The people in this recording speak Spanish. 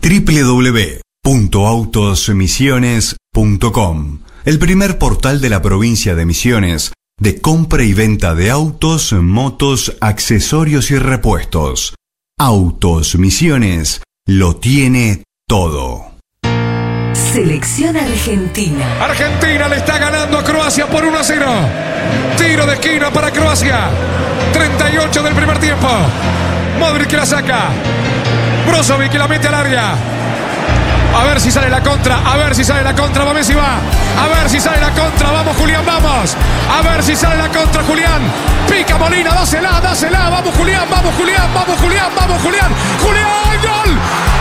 www.autosmisiones.com, el primer portal de la provincia de Misiones de compra y venta de autos, motos, accesorios y repuestos. Autos Misiones lo tiene todo. Selección Argentina. Argentina le está ganando a Croacia por 1-0. Tiro de esquina para Croacia. 38 del primer tiempo. Modric que la saca. Brozovic que la mete al área. A ver si sale la contra. A ver si sale la contra. Va Messi, va. A ver si sale la contra. Vamos, Julián, vamos. A ver si sale la contra, Julián. Pica Molina, dásela, dásela. Vamos, Julián, vamos, Julián, vamos, Julián, vamos, Julián. Julián, gol.